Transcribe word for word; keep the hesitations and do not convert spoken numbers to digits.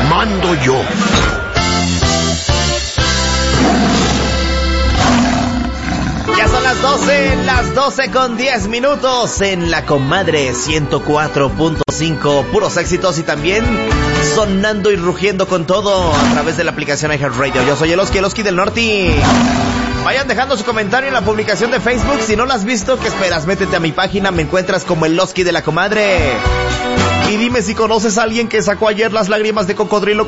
mando yo. Ya son las doce, las doce con diez minutos en La Comadre ciento cuatro punto cinco, puros éxitos y también sonando y rugiendo con todo a través de la aplicación iHeartRadio. Yo soy el Oski, el Oski del Norte. Vayan dejando su comentario en la publicación de Facebook. Si no lo has visto, ¿qué esperas? Métete a mi página, me encuentras como el Oski de La Comadre. Y dime si conoces a alguien que sacó ayer las lágrimas de cocodrilo